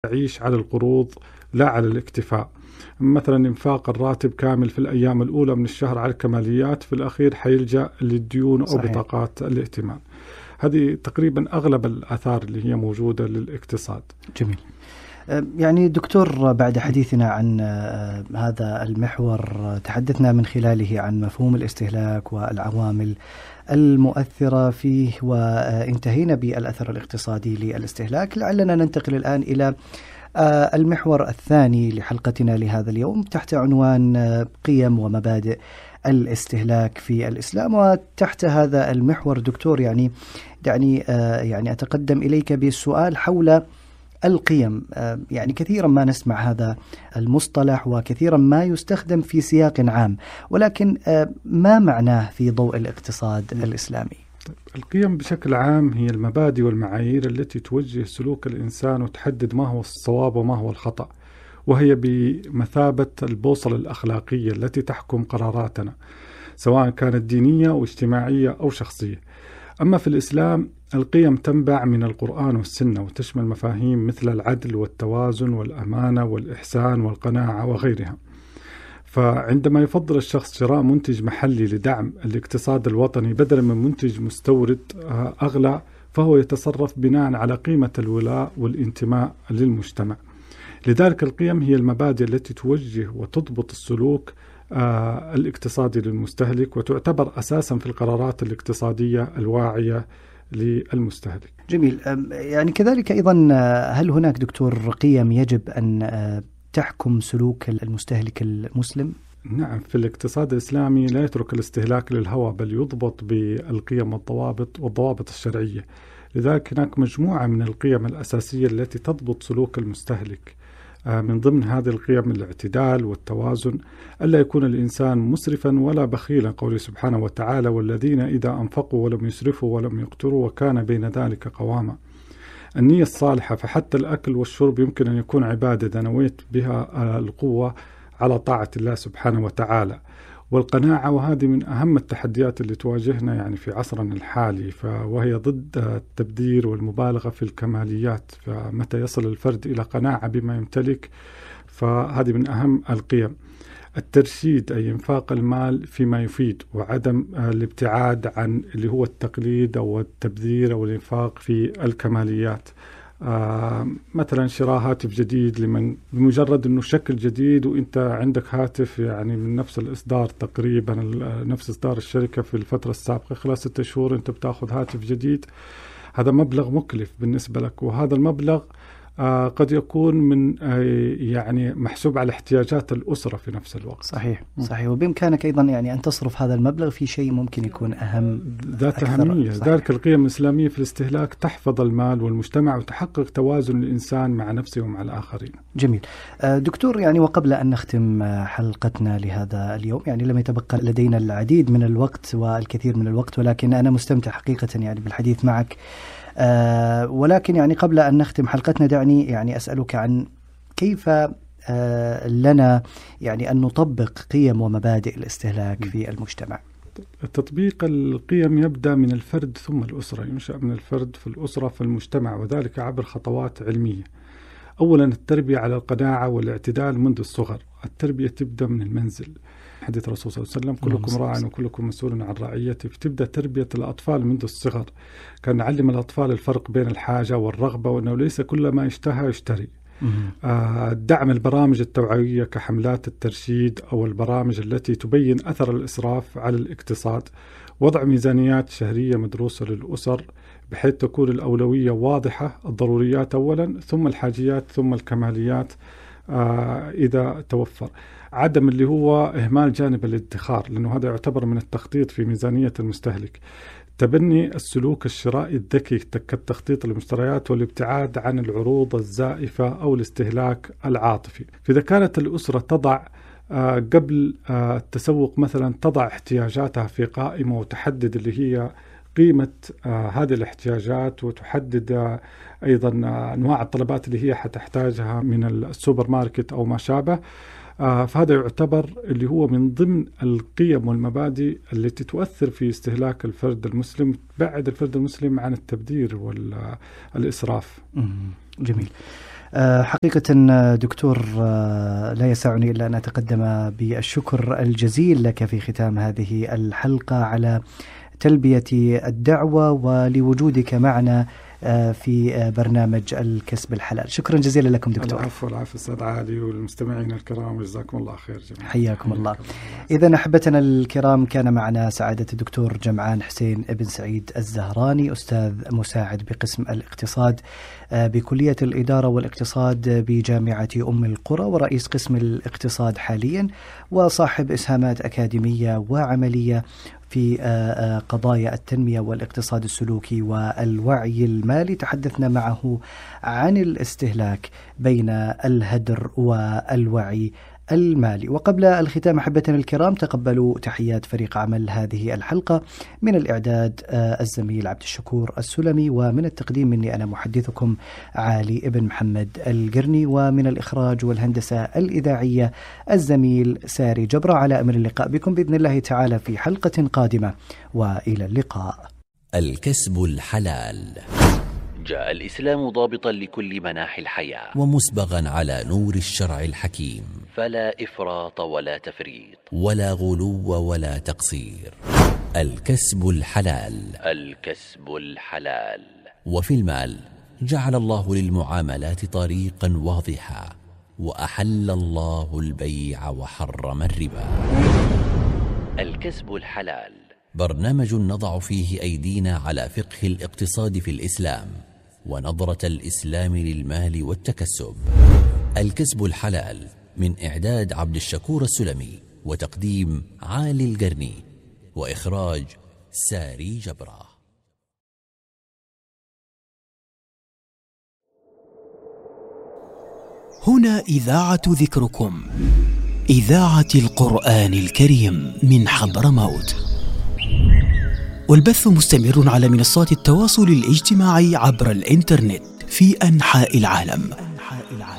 تعيش على القروض لا على الاكتفاء. مثلا انفاق الراتب كامل في الأيام الأولى من الشهر على الكماليات، في الأخير حيلجأ للديون أو بطاقات الائتمان. هذه تقريبا أغلب الآثار اللي هي موجودة للاقتصاد. جميل. يعني دكتور، بعد حديثنا عن هذا المحور تحدثنا من خلاله عن مفهوم الاستهلاك والعوامل المؤثرة فيه، وانتهينا بالأثر الاقتصادي للاستهلاك. لعلنا ننتقل الآن إلى المحور الثاني لحلقتنا لهذا اليوم تحت عنوان قيم ومبادئ الاستهلاك في الإسلام. وتحت هذا المحور دكتور دعني أتقدم إليك بالسؤال حول القيم. يعني كثيرا ما نسمع هذا المصطلح وكثيرا ما يستخدم في سياق عام، ولكن ما معناه في ضوء الاقتصاد الإسلامي؟ القيم بشكل عام هي المبادئ والمعايير التي توجه سلوك الإنسان وتحدد ما هو الصواب وما هو الخطأ، وهي بمثابة البوصلة الأخلاقية التي تحكم قراراتنا، سواء كانت دينية أو اجتماعية أو شخصية. أما في الإسلام القيم تنبع من القرآن والسنة، وتشمل مفاهيم مثل العدل والتوازن والأمانة والإحسان والقناعة وغيرها. فعندما يفضل الشخص شراء منتج محلي لدعم الاقتصاد الوطني بدلا من منتج مستورد أغلى، فهو يتصرف بناء على قيمة الولاء والانتماء للمجتمع. لذلك القيم هي المبادئ التي توجه وتضبط السلوك الاقتصادي للمستهلك، وتعتبر أساسا في القرارات الاقتصادية الواعية للمستهلك. جميل. يعني كذلك أيضا هل هناك دكتور قيم يجب أن تحكم سلوك المستهلك المسلم؟ نعم، في الاقتصاد الإسلامي لا يترك الاستهلاك للهوى، بل يضبط بالقيم والضوابط الشرعية. لذلك هناك مجموعة من القيم الأساسية التي تضبط سلوك المستهلك. من ضمن هذه القيم الاعتدال والتوازن، ألا يكون الإنسان مسرفا ولا بخيلا، قوله سبحانه وتعالى: والذين إذا أنفقوا ولم يسرفوا ولم يقتروا وكان بين ذلك قواما. النية الصالحة، فحتى الأكل والشرب يمكن أن يكون عبادة إذا نويت بها القوة على طاعة الله سبحانه وتعالى. والقناعة، وهذه من أهم التحديات اللي تواجهنا في عصرنا الحالي، وهي ضد التبذير والمبالغة في الكماليات. فمتى يصل الفرد إلى قناعة بما يمتلك، فهذه من أهم القيم. الترشيد، أي إنفاق المال فيما يفيد، وعدم الابتعاد عن اللي هو التقليد أو التبذير أو الإنفاق في الكماليات. مثلا شراء هاتف جديد لمن بمجرد أنه شكل جديد وإنت عندك هاتف من نفس الإصدار تقريبا، نفس إصدار الشركة في الفترة السابقة، خلال 6 شهور أنت بتأخذ هاتف جديد. هذا مبلغ مكلف بالنسبة لك، وهذا المبلغ قد يكون من محسوب على احتياجات الأسرة في نفس الوقت. صحيح. وبإمكانك أيضا أن تصرف هذا المبلغ في شيء ممكن يكون أهم، ذات أهمية. ذلك القيم الإسلامية في الاستهلاك تحفظ المال والمجتمع وتحقق توازن الإنسان مع نفسه ومع الآخرين. جميل. دكتور، وقبل أن نختم حلقتنا لهذا اليوم، لم يتبقى لدينا العديد من الوقت والكثير من الوقت، ولكن أنا مستمتع حقيقة بالحديث معك. ولكن قبل أن نختم حلقتنا دعني أسألك عن كيف لنا أن نطبق قيم ومبادئ الاستهلاك في المجتمع. تطبيق القيم يبدأ من الفرد ثم الأسرة، ينشأ من الفرد في الأسرة في المجتمع، وذلك عبر خطوات علمية. أولا التربية على القناعة والاعتدال منذ الصغر. التربية تبدأ من المنزل. حديث الرسول صلى الله عليه وسلم: كلكم راع وكلكم مسؤول عن رعيته. فتبدأ تربية الأطفال منذ الصغر. كان نعلم الأطفال الفرق بين الحاجة والرغبة، وأنه ليس كل ما يشتهى يشتري. دعم البرامج التوعوية كحملات الترشيد أو البرامج التي تبين أثر الإسراف على الاقتصاد. وضع ميزانيات شهرية مدروسة للأسر بحيث تكون الأولوية واضحة، الضروريات أولا ثم الحاجيات ثم الكماليات إذا توفر. عدم اللي هو إهمال جانب الادخار، لأنه هذا يعتبر من التخطيط في ميزانية المستهلك. تبني السلوك الشرائي الذكي كالتخطيط للمشتريات والابتعاد عن العروض الزائفة أو الاستهلاك العاطفي. فإذا كانت الأسرة تضع قبل التسوق مثلا تضع احتياجاتها في قائمة وتحدد اللي هي قيمة هذه الاحتياجات، وتحدد أيضا أنواع الطلبات اللي هي حتحتاجها من السوبر ماركت أو ما شابه، فهذا يعتبر اللي هو من ضمن القيم والمبادئ التي تؤثر في استهلاك الفرد المسلم، تبعد الفرد المسلم عن التبذير والإسراف. جميل. حقيقة دكتور لا يسعني إلا أن أتقدم بالشكر الجزيل لك في ختام هذه الحلقة على تلبية الدعوة ولوجودك معنا في برنامج الكسب الحلال. شكرا جزيلا لكم دكتور. العفو أستاذ علي والمستمعين الكرام، جزاكم الله خير جميعا. حياكم الله. إذن أحبتنا الكرام، كان معنا سعادة الدكتور جمعان حسين ابن سعيد الزهراني، أستاذ مساعد بقسم الاقتصاد بكلية الإدارة والاقتصاد بجامعة أم القرى، ورئيس قسم الاقتصاد حاليا، وصاحب إسهامات أكاديمية وعملية في قضايا التنمية والاقتصاد السلوكي والوعي المالي. تحدثنا معه عن الاستهلاك بين الهدر والوعي المالي. وقبل الختام أحبتنا الكرام، تقبلوا تحيات فريق عمل هذه الحلقة، من الإعداد الزميل عبد الشكور السلمي، ومن التقديم مني أنا محدثكم علي ابن محمد القرني، ومن الإخراج والهندسة الإذاعية الزميل ساري جبرة. على أمر اللقاء بكم بإذن الله تعالى في حلقة قادمة، وإلى اللقاء. الكسب الحلال. جاء الإسلام ضابطا لكل مناحي الحياة، ومسبغا على نور الشرع الحكيم، فلا إفراط ولا تفريط، ولا غلو ولا تقصير. الكسب الحلال. الكسب الحلال. وفي المال جعل الله للمعاملات طريقا واضحا، وأحل الله البيع وحرم الربا. الكسب الحلال برنامج نضع فيه أيدينا على فقه الاقتصاد في الإسلام، ونظرة الإسلام للمال والتكسب. الكسب الحلال، من إعداد عبد الشكور السلمي، وتقديم علي القرني، وإخراج ساري جبرة. هنا إذاعة ذكركم، إذاعة القرآن الكريم من حضرموت، والبث مستمر على منصات التواصل الاجتماعي عبر الإنترنت في أنحاء العالم.